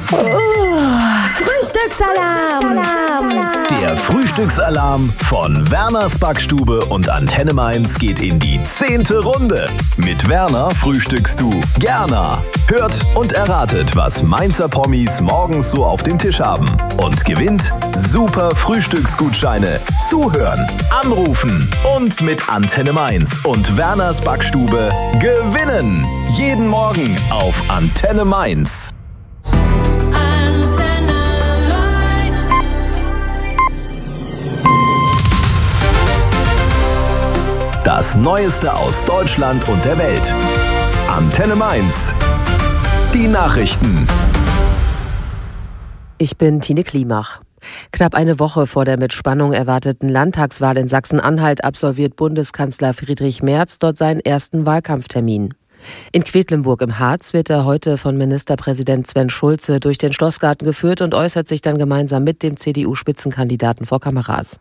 Frühstücksalarm! Der Frühstücksalarm von Werners Backstube und Antenne Mainz geht in die 10. Runde. Mit Werner frühstückst du gerne. Hört und erratet, was Mainzer Promis morgens so auf dem Tisch haben. Und gewinnt super Frühstücksgutscheine. Zuhören, anrufen und mit Antenne Mainz und Werners Backstube gewinnen. Jeden Morgen auf Antenne Mainz. Das Neueste aus Deutschland und der Welt. Antenne Mainz. Die Nachrichten. Ich bin Tine Klimach. Knapp eine Woche vor der mit Spannung erwarteten Landtagswahl in Sachsen-Anhalt absolviert Bundeskanzler Friedrich Merz dort seinen ersten Wahlkampftermin. In Quedlinburg im Harz wird er heute von Ministerpräsident Sven Schulze durch den Schlossgarten geführt und äußert sich dann gemeinsam mit dem CDU-Spitzenkandidaten vor Kameras.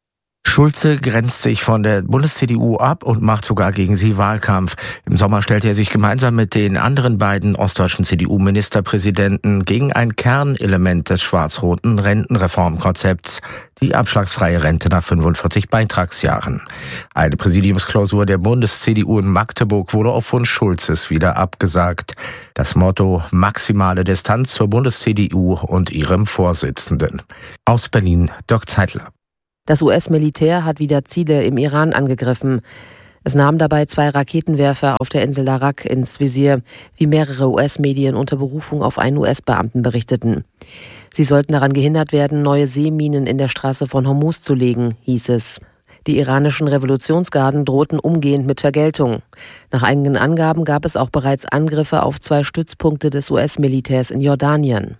Schulze grenzt sich von der Bundes-CDU ab und macht sogar gegen sie Wahlkampf. Im Sommer stellte er sich gemeinsam mit den anderen beiden ostdeutschen CDU-Ministerpräsidenten gegen ein Kernelement des schwarz-roten Rentenreformkonzepts, die abschlagsfreie Rente nach 45 Beitragsjahren. Eine Präsidiumsklausur der Bundes-CDU in Magdeburg wurde auf Wunsch Schulzes wieder abgesagt. Das Motto: maximale Distanz zur Bundes-CDU und ihrem Vorsitzenden. Aus Berlin, Dirk Zeitler. Das US-Militär hat wieder Ziele im Iran angegriffen. Es nahm dabei 2 Raketenwerfer auf der Insel Arak ins Visier, wie mehrere US-Medien unter Berufung auf einen US-Beamten berichteten. Sie sollten daran gehindert werden, neue Seeminen in der Straße von Hormuz zu legen, hieß es. Die iranischen Revolutionsgarden drohten umgehend mit Vergeltung. Nach eigenen Angaben gab es auch bereits Angriffe auf 2 Stützpunkte des US-Militärs in Jordanien.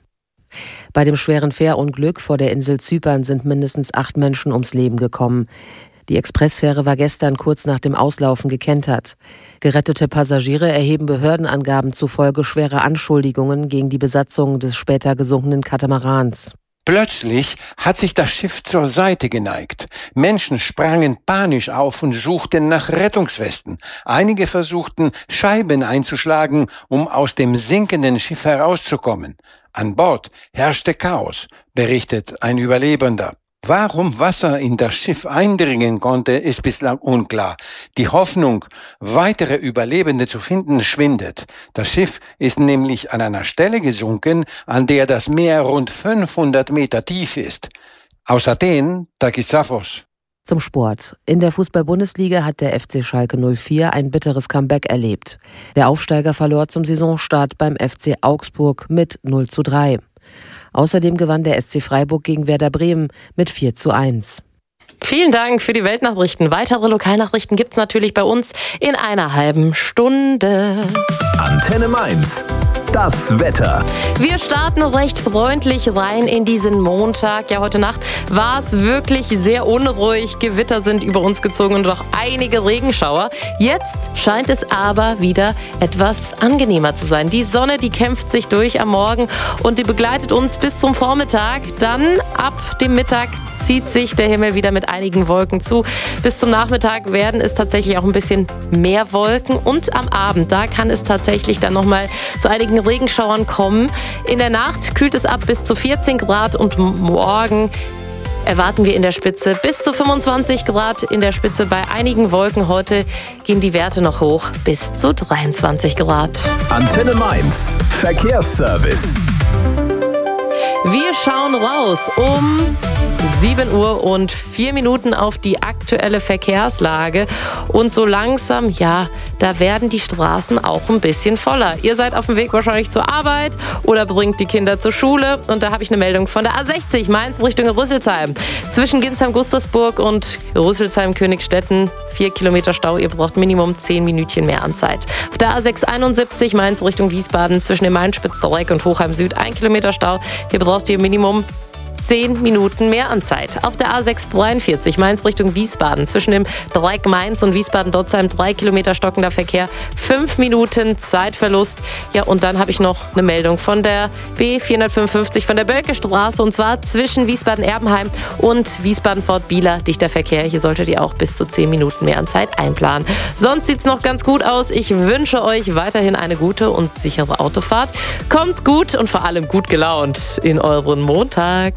Bei dem schweren Fährunglück vor der Insel Zypern sind mindestens 8 Menschen ums Leben gekommen. Die Expressfähre war gestern kurz nach dem Auslaufen gekentert. Gerettete Passagiere erheben Behördenangaben zufolge schwere Anschuldigungen gegen die Besatzung des später gesunkenen Katamarans. Plötzlich hat sich das Schiff zur Seite geneigt. Menschen sprangen panisch auf und suchten nach Rettungswesten. Einige versuchten, Scheiben einzuschlagen, um aus dem sinkenden Schiff herauszukommen. An Bord herrschte Chaos, berichtet ein Überlebender. Warum Wasser in das Schiff eindringen konnte, ist bislang unklar. Die Hoffnung, weitere Überlebende zu finden, schwindet. Das Schiff ist nämlich an einer Stelle gesunken, an der das Meer rund 500 Meter tief ist. Aus Athen, Takis Safos. Zum Sport. In der Fußball-Bundesliga hat der FC Schalke 04 ein bitteres Comeback erlebt. Der Aufsteiger verlor zum Saisonstart beim FC Augsburg mit 0:3. Außerdem gewann der SC Freiburg gegen Werder Bremen mit 4:1. Vielen Dank für die Weltnachrichten. Weitere Lokalnachrichten gibt's natürlich bei uns in einer halben Stunde. Antenne Mainz. Das Wetter. Wir starten recht freundlich rein in diesen Montag. Ja, heute Nacht war es wirklich sehr unruhig. Gewitter sind über uns gezogen und auch einige Regenschauer. Jetzt scheint es aber wieder etwas angenehmer zu sein. Die Sonne, die kämpft sich durch am Morgen und die begleitet uns bis zum Vormittag. Dann ab dem Mittag zieht sich der Himmel wieder mit einigen Wolken zu. Bis zum Nachmittag werden es tatsächlich auch ein bisschen mehr Wolken. Und am Abend, da kann es tatsächlich dann nochmal zu einigen Regenschauern kommen. In der Nacht kühlt es ab bis zu 14 Grad und morgen erwarten wir in der Spitze bis zu 25 Grad in der Spitze bei einigen Wolken. Heute gehen die Werte noch hoch bis zu 23 Grad. Antenne Mainz. Verkehrsservice. Wir schauen raus um 7 Uhr und 4 Minuten auf die aktuelle Verkehrslage. Und so langsam, ja, da werden die Straßen auch ein bisschen voller. Ihr seid auf dem Weg wahrscheinlich zur Arbeit oder bringt die Kinder zur Schule. Und da habe ich eine Meldung von der A60 Mainz Richtung Rüsselsheim. Zwischen Ginsheim-Gustersburg und Rüsselsheim-Königstetten 4 Kilometer Stau. Ihr braucht Minimum 10 Minütchen mehr an Zeit. Auf der A671 Mainz Richtung Wiesbaden zwischen dem Main-Spitzdreieck und Hochheim Süd 1 Kilometer Stau. Hier braucht ihr Minimum 10 Minuten mehr an Zeit. Auf der A643 Mainz Richtung Wiesbaden zwischen dem Dreieck Mainz und Wiesbaden-Dotzheim 3 Kilometer stockender Verkehr, 5 Minuten Zeitverlust. Ja, und dann habe ich noch eine Meldung von der B455 von der Bölkestraße und zwar zwischen Wiesbaden-Erbenheim und Wiesbaden-Fort-Bieler. Dichter Verkehr, hier solltet ihr auch bis zu 10 Minuten mehr an Zeit einplanen. Sonst sieht es noch ganz gut aus. Ich wünsche euch weiterhin eine gute und sichere Autofahrt. Kommt gut und vor allem gut gelaunt in euren Montag.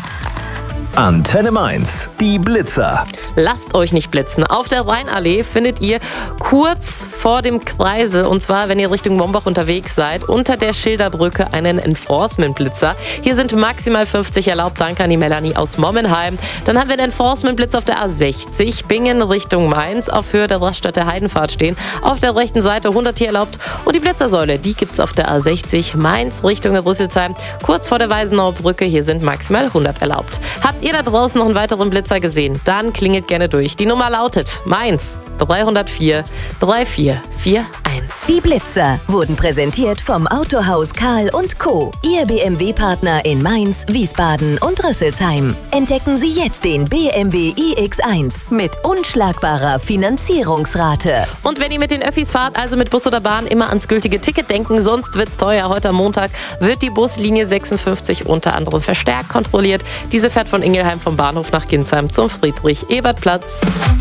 Antenne Mainz, die Blitzer. Lasst euch nicht blitzen. Auf der Rheinallee findet ihr kurz vor dem Kreisel, und zwar, wenn ihr Richtung Mombach unterwegs seid, unter der Schilderbrücke einen Enforcement-Blitzer. Hier sind maximal 50 erlaubt. Danke an die Melanie aus Mommenheim. Dann haben wir den Enforcement-Blitz auf der A60, Bingen Richtung Mainz, auf Höhe der Raststätte Heidenfahrt stehen. Auf der rechten Seite 100 hier erlaubt. Und die Blitzersäule, die gibt's auf der A60 Mainz Richtung Rüsselsheim, kurz vor der Weisenauer Brücke. Hier sind maximal 100 erlaubt. Habt ihr da draußen noch einen weiteren Blitzer gesehen? Dann klingelt gerne durch. Die Nummer lautet Mainz 304 3441. Die Blitzer wurden präsentiert vom Autohaus Karl & Co., Ihr BMW-Partner in Mainz, Wiesbaden und Rüsselsheim. Entdecken Sie jetzt den BMW iX1 mit unschlagbarer Finanzierungsrate. Und wenn ihr mit den Öffis fahrt, also mit Bus oder Bahn, immer ans gültige Ticket denken, sonst wird's teuer. Heute am Montag wird die Buslinie 56 unter anderem verstärkt kontrolliert. Diese fährt von Ingelheim vom Bahnhof nach Ginsheim zum Friedrich-Ebert-Platz.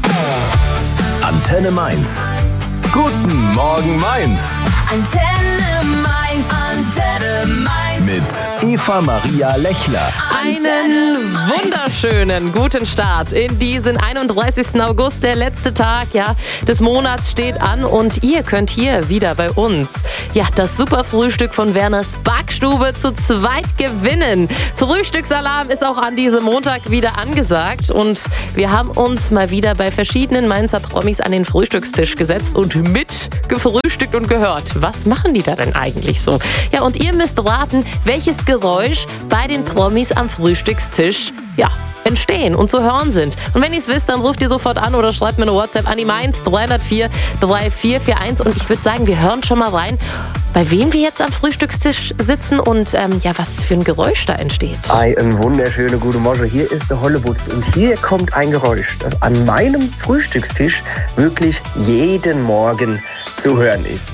Antenne Mainz. Guten Morgen Mainz. Antenne Mainz, Antenne Mainz. Mit Eva Maria Lechler. Einen wunderschönen guten Start in diesen 31. August. Der letzte Tag des Monats steht an und ihr könnt hier wieder bei uns das super Frühstück von Werners Backstube zu zweit gewinnen. Frühstücksalarm ist auch an diesem Montag wieder angesagt und wir haben uns mal wieder bei verschiedenen Mainzer Promis an den Frühstückstisch gesetzt und mit gefrühstückt und gehört. Was machen die da denn eigentlich so? Ja, und ihr müsst raten, welches Geräusch bei den Promis am Frühstückstisch entstehen und zu hören sind. Und wenn ihr es wisst, dann ruft ihr sofort an oder schreibt mir eine WhatsApp an die Mainz 304 3441 und ich würde sagen, wir hören schon mal rein, bei wem wir jetzt am Frühstückstisch sitzen und was für ein Geräusch da entsteht. Ein wunderschöner guten Morgen. Hier ist der Hollebutz und hier kommt ein Geräusch, das an meinem Frühstückstisch wirklich jeden Morgen zu hören ist.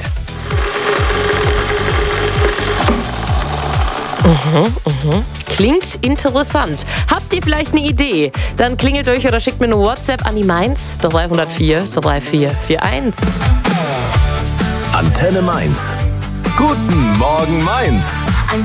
Klingt interessant. Habt ihr vielleicht eine Idee? Dann klingelt euch oder schickt mir eine WhatsApp an die Mainz 304 3441. Antenne Mainz. Guten Morgen Mainz.